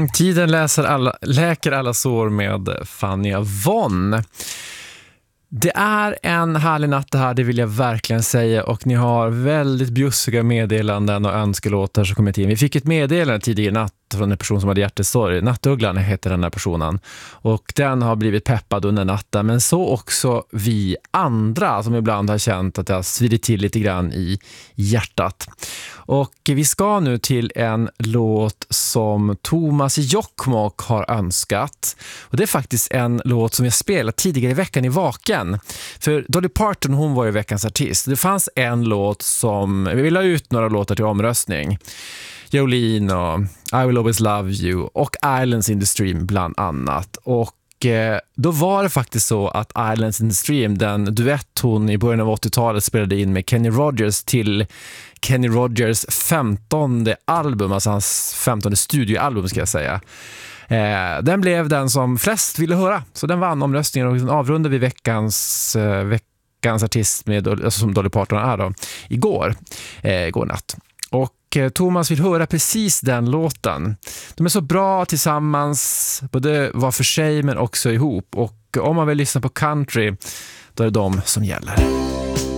Tiden läker alla sår med Fanny Von. Det är en härlig natt det här, det vill jag verkligen säga, och ni har väldigt bjussiga meddelanden och önskelåtar som kommit in. Vi fick ett meddelande tidigare natt från en person som hade hjärtesorg. Nattugglan heter den här personen, och den har blivit peppad under natten, men så också vi andra som ibland har känt att det har svidit till lite grann i hjärtat. Och vi ska nu till en låt som Thomas i Jokkmokk har önskat. Och det är faktiskt en låt som jag spelat tidigare i veckan i Vaken. För Dolly Parton, hon var ju veckans artist. Det fanns en låt som, vi vill ha ut några låtar till omröstning. Jolene och I Will Always Love You och Islands in the Stream bland annat. Och då var det faktiskt så att Islands in the Stream, den duett hon i början av 80-talet spelade in med Kenny Rogers till Kenny Rogers 15:e album, alltså hans 15:e studioalbum ska jag säga. Den blev den som flest ville höra, så den vann omröstningen, och den avrundade vi veckans artist med, alltså som Dolly Parton är då, igår natt. Och Thomas vill höra precis den låten. De är så bra tillsammans, både var för sig men också ihop. Och om man vill lyssna på country, då är det de som gäller.